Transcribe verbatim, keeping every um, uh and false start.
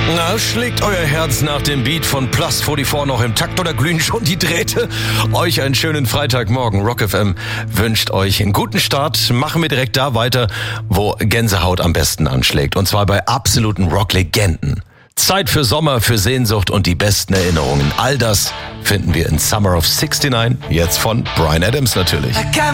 Na, schlägt euer Herz nach dem Beat von Plus vierundvierzig noch im Takt oder glühen schon die Drähte? Euch einen schönen Freitagmorgen. Rock F M wünscht euch einen guten Start. Machen wir direkt da weiter, wo Gänsehaut am besten anschlägt. Und zwar bei absoluten Rock-Legenden. Zeit für Sommer, für Sehnsucht und die besten Erinnerungen. All das finden wir in Summer of sixty-nine, jetzt von Bryan Adams natürlich.